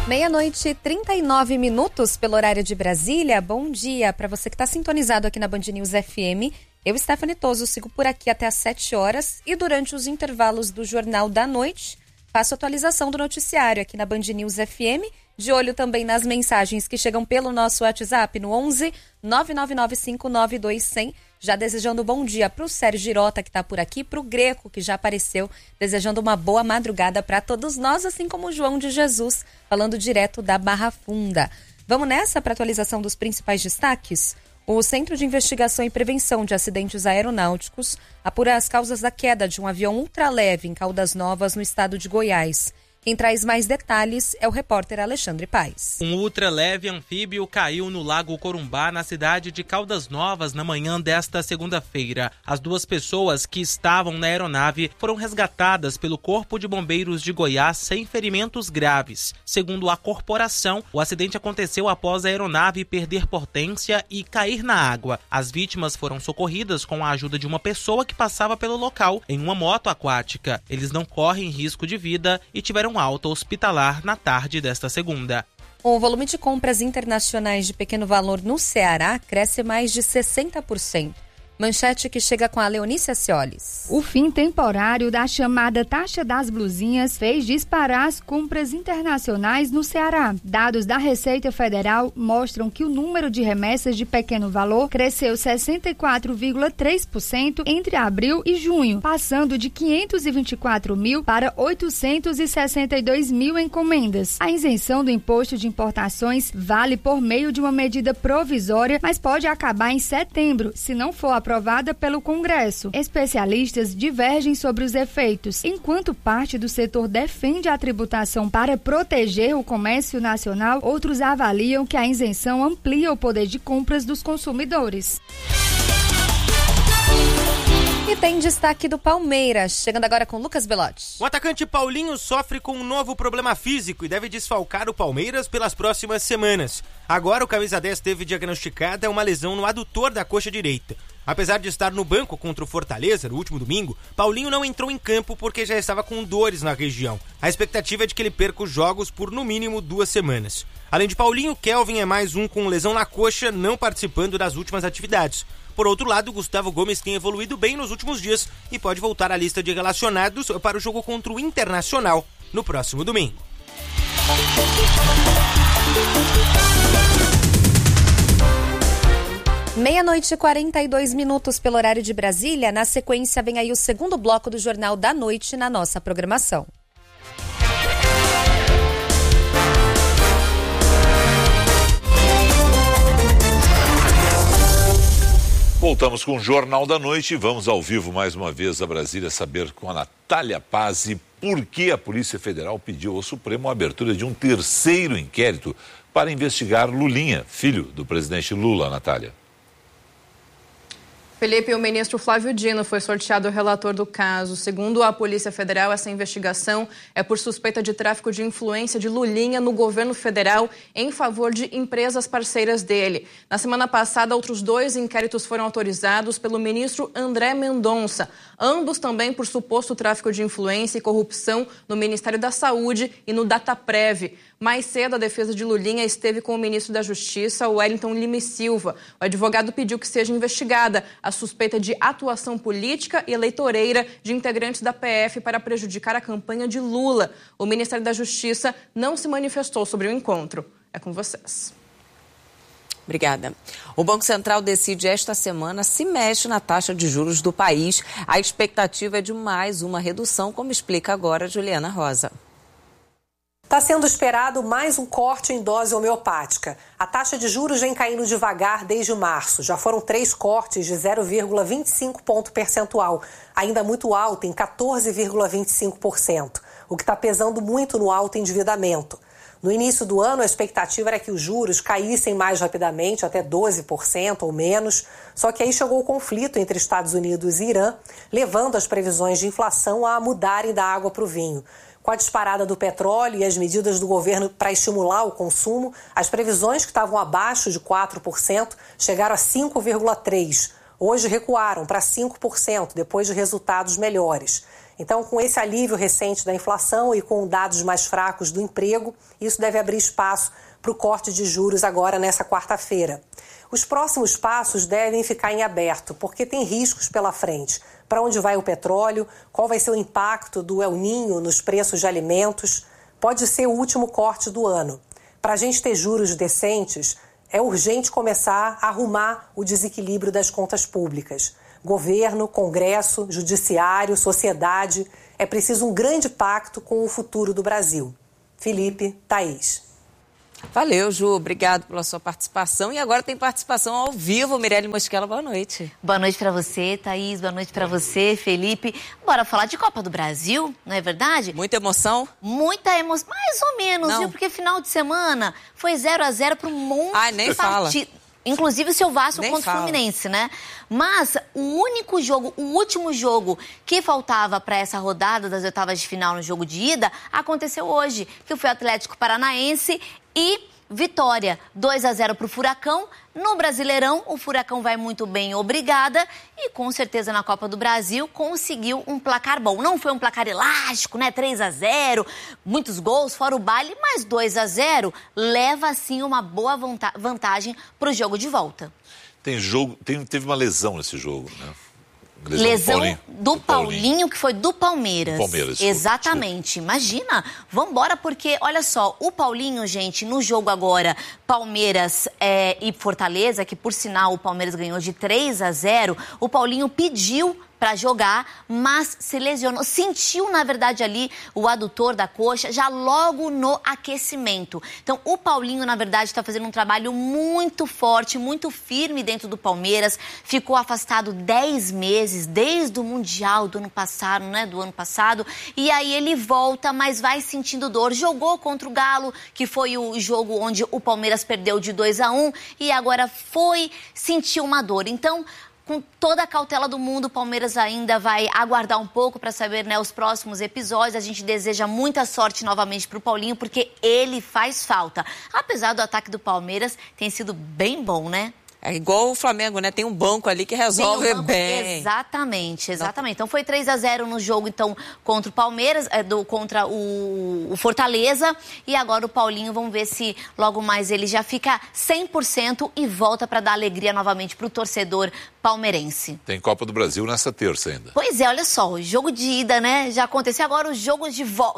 12:39 pelo horário de Brasília. Bom dia para você que está sintonizado aqui na Band News FM. Eu, Stephanie Toso, sigo por aqui até às 7 horas e durante os intervalos do Jornal da Noite, faço atualização do noticiário aqui na Band News FM, de olho também nas mensagens que chegam pelo nosso WhatsApp no 11 999592100. Já desejando bom dia para o Sérgio Girota, que está por aqui, para o Greco, que já apareceu, desejando uma boa madrugada para todos nós, assim como o João de Jesus, falando direto da Barra Funda. Vamos nessa para a atualização dos principais destaques? O Centro de Investigação e Prevenção de Acidentes Aeronáuticos apura as causas da queda de um avião ultraleve em Caldas Novas, no estado de Goiás. Quem traz mais detalhes é o repórter Alexandre Paes. Um ultraleve anfíbio caiu no Lago Corumbá, na cidade de Caldas Novas, na manhã desta segunda-feira. As duas pessoas que estavam na aeronave foram resgatadas pelo Corpo de Bombeiros de Goiás sem ferimentos graves. Segundo a corporação, o acidente aconteceu após a aeronave perder potência e cair na água. As vítimas foram socorridas com a ajuda de uma pessoa que passava pelo local em uma moto aquática. Eles não correm risco de vida e tiveram alta hospitalar na tarde desta segunda. O volume de compras internacionais de pequeno valor no Ceará cresce mais de 60%. Manchete que chega com a Leonícia Ciolis. O fim temporário da chamada taxa das blusinhas fez disparar as compras internacionais no Ceará. Dados da Receita Federal mostram que o número de remessas de pequeno valor cresceu 64,3% entre abril e junho, passando de 524 mil para 862 mil encomendas. A isenção do imposto de importações vale por meio de uma medida provisória, mas pode acabar em setembro, se não for aprovada pelo Congresso. Especialistas divergem sobre os efeitos. Enquanto parte do setor defende a tributação para proteger o comércio nacional, outros avaliam que a isenção amplia o poder de compras dos consumidores. E tem destaque do Palmeiras, chegando agora com Lucas Belotti. O atacante Paulinho sofre com um novo problema físico e deve desfalcar o Palmeiras pelas próximas semanas. Agora o camisa 10 teve diagnosticada uma lesão no adutor da coxa direita. Apesar de estar no banco contra o Fortaleza no último domingo, Paulinho não entrou em campo porque já estava com dores na região. A expectativa é de que ele perca os jogos por no mínimo 2 semanas. Além de Paulinho, Kelvin é mais um com lesão na coxa, não participando das últimas atividades. Por outro lado, Gustavo Gomes tem evoluído bem nos últimos dias e pode voltar à lista de relacionados para o jogo contra o Internacional no próximo domingo. 12:42 pelo horário de Brasília. Na sequência, vem aí o segundo bloco do Jornal da Noite na nossa programação. Voltamos com o Jornal da Noite e vamos ao vivo mais uma vez a Brasília saber com a Natália Pazzi por que a Polícia Federal pediu ao Supremo a abertura de um terceiro inquérito para investigar Lulinha, filho do presidente Lula. Natália. Felipe, o ministro Flávio Dino foi sorteado o relator do caso. Segundo a Polícia Federal, essa investigação é por suspeita de tráfico de influência de Lulinha no governo federal em favor de empresas parceiras dele. Na semana passada, outros 2 inquéritos foram autorizados pelo ministro André Mendonça, ambos também por suposto tráfico de influência e corrupção no Ministério da Saúde e no Dataprev. Mais cedo, a defesa de Lulinha esteve com o ministro da Justiça, Wellington Lima e Silva. O advogado pediu que seja investigada a suspeita de atuação política e eleitoreira de integrantes da PF para prejudicar a campanha de Lula. O Ministério da Justiça não se manifestou sobre o encontro. É com vocês. Obrigada. O Banco Central decide esta semana se mexe na taxa de juros do país. A expectativa é de mais uma redução, como explica agora Juliana Rosa. Está sendo esperado mais um corte em dose homeopática. A taxa de juros vem caindo devagar desde março. Já foram 3 cortes de 0,25 ponto percentual, ainda muito alta, em 14,25%, o que está pesando muito no alto endividamento. No início do ano, a expectativa era que os juros caíssem mais rapidamente, até 12% ou menos, só que aí chegou o conflito entre Estados Unidos e Irã, levando as previsões de inflação a mudarem da água para o vinho. Com a disparada do petróleo e as medidas do governo para estimular o consumo, as previsões que estavam abaixo de 4% chegaram a 5,3%. Hoje recuaram para 5%, depois de resultados melhores. Então, com esse alívio recente da inflação e com dados mais fracos do emprego, isso deve abrir espaço para o corte de juros agora nessa quarta-feira. Os próximos passos devem ficar em aberto, porque tem riscos pela frente. Para onde vai o petróleo? Qual vai ser o impacto do El Niño nos preços de alimentos? Pode ser o último corte do ano. Para a gente ter juros decentes, é urgente começar a arrumar o desequilíbrio das contas públicas. Governo, Congresso, Judiciário, sociedade, é preciso um grande pacto com o futuro do Brasil. Felipe, Thaís. Valeu, Ju. Obrigado pela sua participação. E agora tem participação ao vivo. Mirelle Mosquela, boa noite. Boa noite para você, Thaís. Boa noite para você, Felipe. Bora falar de Copa do Brasil, não é verdade? Muita emoção? Muita emoção. Mais ou menos, não. Viu? Porque final de semana foi 0-0 para um monte nem de partido. Inclusive o seu Vasco nem contra o fala. Fluminense, né? Mas o último jogo que faltava para essa rodada das oitavas de final no jogo de ida, aconteceu hoje, que foi o Atlético Paranaense e Vitória. 2-0 para o Furacão. No Brasileirão, o Furacão vai muito bem, obrigada. E com certeza na Copa do Brasil conseguiu um placar bom. Não foi um placar elástico, né? 3-0, muitos gols, fora o baile, mas 2-0 leva sim uma boa vantagem para o jogo de volta. Teve uma lesão nesse jogo, né? Lesão do Paulinho, que foi do Palmeiras. Exatamente. Imagina, vambora, porque, olha só, o Paulinho, gente, no jogo agora, Palmeiras e Fortaleza, que por sinal o Palmeiras ganhou de 3-0, o Paulinho pediu para jogar, mas se lesionou. Sentiu, na verdade, ali o adutor da coxa já logo no aquecimento. Então, o Paulinho, na verdade, está fazendo um trabalho muito forte, muito firme dentro do Palmeiras. Ficou afastado 10 meses, desde o Mundial do ano passado, né? Do ano passado. E aí ele volta, mas vai sentindo dor. Jogou contra o Galo, que foi o jogo onde o Palmeiras perdeu de 2-1. E agora sentiu uma dor. Então, com toda a cautela do mundo, o Palmeiras ainda vai aguardar um pouco para saber, né, os próximos episódios. A gente deseja muita sorte novamente para o Paulinho, porque ele faz falta. Apesar do ataque do Palmeiras, tem sido bem bom, né? É igual o Flamengo, né? Tem um banco ali que resolve bem. Exatamente. Então foi 3-0 no jogo então contra o Palmeiras, contra o Fortaleza. E agora o Paulinho, vamos ver se logo mais ele já fica 100% e volta para dar alegria novamente para o torcedor palmeirense. Tem Copa do Brasil nessa terça ainda. Pois é, olha só, o jogo de ida, né, já aconteceu. Agora os jogos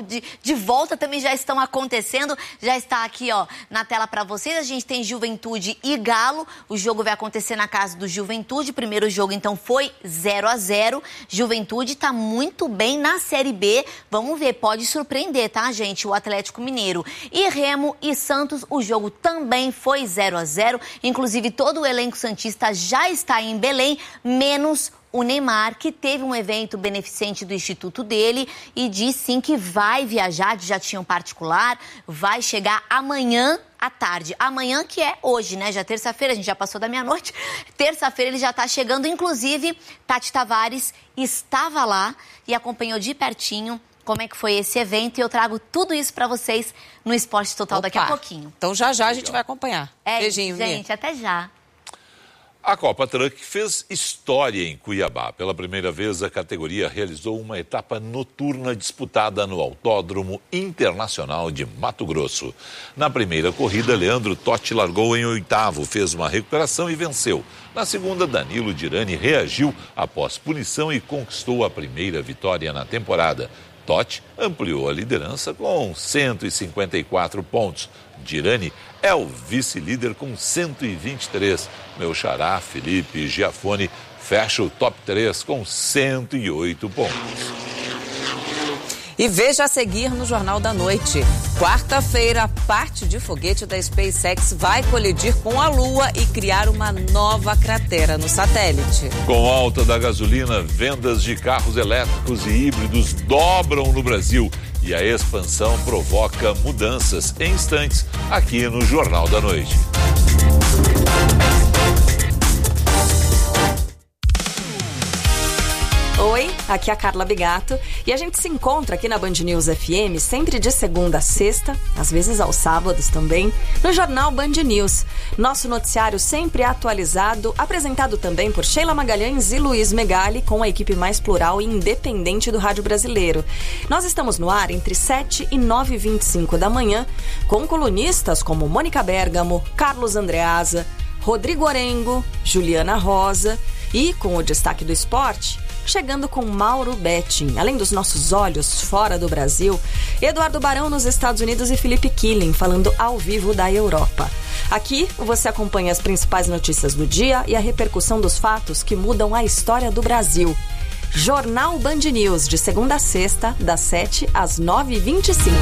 de volta também já estão acontecendo. Já está aqui, ó, na tela para vocês. A gente tem Juventude e Galo. O jogo vai acontecer na casa do Juventude. Primeiro jogo, então, foi 0-0. Juventude está muito bem na Série B. Vamos ver, pode surpreender, tá, gente? O Atlético Mineiro. E Remo e Santos, o jogo também foi 0-0. Inclusive, todo o elenco santista já está em Belém, menos o Neymar, que teve um evento beneficente do instituto dele e diz sim que vai viajar de jatinho particular, vai chegar amanhã à tarde. Amanhã, que é hoje, né? Já terça-feira, a gente já passou da meia-noite. Terça-feira ele já está chegando. Inclusive, Tati Tavares estava lá e acompanhou de pertinho como é que foi esse evento. E eu trago tudo isso para vocês no Esporte Total daqui a pouquinho. Então já a gente vai acompanhar. Beijinho, gente. Até já. A Copa Truck fez história em Cuiabá. Pela primeira vez, a categoria realizou uma etapa noturna disputada no Autódromo Internacional de Mato Grosso. Na primeira corrida, Leandro Totti largou em 8º, fez uma recuperação e venceu. Na segunda, Danilo Dirani reagiu após punição e conquistou a primeira vitória na temporada. Totti ampliou a liderança com 154 pontos. Dirani é o vice-líder com 123. Meu xará, Felipe Giafone, fecha o top 3 com 108 pontos. E veja a seguir no Jornal da Noite. Quarta-feira, a parte de foguete da SpaceX vai colidir com a Lua e criar uma nova cratera no satélite. Com alta da gasolina, vendas de carros elétricos e híbridos dobram no Brasil. E a expansão provoca mudanças em instantes aqui no Jornal da Noite. Oi? Aqui é a Carla Bigato e a gente se encontra aqui na Band News FM sempre de segunda a sexta, às vezes aos sábados também, no Jornal Band News. Nosso noticiário sempre atualizado, apresentado também por Sheila Magalhães e Luiz Megali, com a equipe mais plural e independente do rádio brasileiro. Nós estamos no ar entre 7 e 9h25 da manhã, com colunistas como Mônica Bergamo, Carlos Andreasa, Rodrigo Orengo, Juliana Rosa e, com o destaque do esporte, chegando com Mauro Betting. Além dos nossos olhos fora do Brasil, Eduardo Barão nos Estados Unidos e Felipe Killing falando ao vivo da Europa. Aqui você acompanha as principais notícias do dia e a repercussão dos fatos que mudam a história do Brasil. Jornal Band News, de segunda a sexta, das 7 às 9h25.